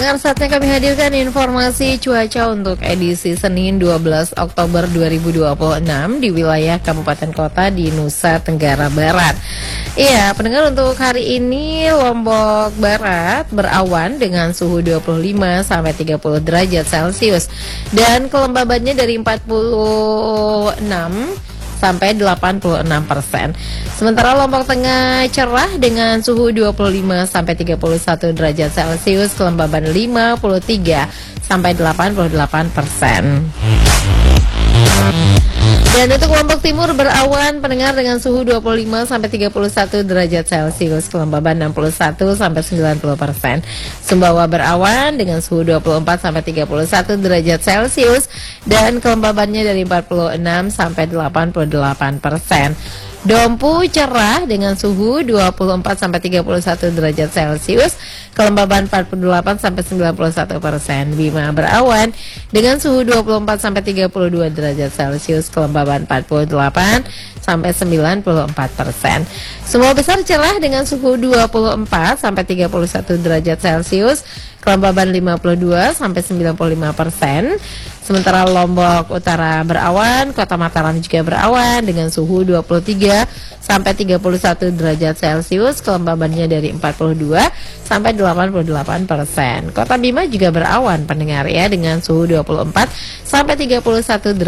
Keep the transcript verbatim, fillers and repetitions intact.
Pendengar, saatnya kami hadirkan informasi cuaca untuk edisi Senin dua belas Oktober dua ribu dua puluh enam di wilayah Kabupaten Kota di Nusa Tenggara Barat. Iya, pendengar, untuk hari ini Lombok Barat berawan dengan suhu dua puluh lima sampai tiga puluh derajat Celcius dan kelembabannya dari empat puluh enam sampai delapan puluh enam persen. Sementara Lombok Tengah cerah dengan suhu dua puluh lima sampai tiga puluh satu derajat Celcius, kelembaban lima puluh tiga sampai delapan puluh delapan persen. Dan untuk Lombok Timur berawan, pendengar, dengan suhu dua puluh lima sampai tiga puluh satu derajat Celcius, kelembaban enam puluh satu sampai sembilan puluh persen. Sumbawa berawan dengan suhu dua puluh empat sampai tiga puluh satu derajat Celcius dan kelembabannya dari empat puluh enam sampai delapan puluh delapan persen. Dompu cerah dengan suhu dua puluh empat sampai tiga puluh satu derajat Celcius, kelembaban empat puluh delapan sampai sembilan puluh satu persen. Bima berawan dengan suhu dua puluh empat sampai tiga puluh dua derajat Celcius, kelembaban empat puluh delapan sampai sembilan puluh empat persen. Sumbawa Besar cerah dengan suhu dua puluh empat sampai tiga puluh satu derajat Celcius, kelembaban lima puluh dua sampai sembilan puluh lima persen. Sementara Lombok Utara berawan, Kota Mataram juga berawan dengan suhu dua puluh tiga sampai tiga puluh satu derajat Celcius, kelembabannya dari empat puluh dua sampai delapan puluh delapan persen. Kota Bima juga berawan, pendengar, ya, dengan suhu dua puluh empat sampai tiga puluh satu derajat